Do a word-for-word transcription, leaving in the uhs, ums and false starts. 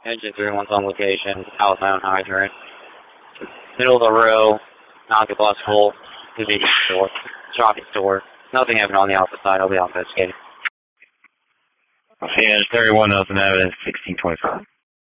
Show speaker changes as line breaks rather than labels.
Engine three one's on location. Southbound hydrant. Middle of the row. Knock bus full. Convenience store. Shopping store. Nothing happened on the opposite side. I'll be investigating.
And thirty-one Nelson Avenue, sixteen twenty-five.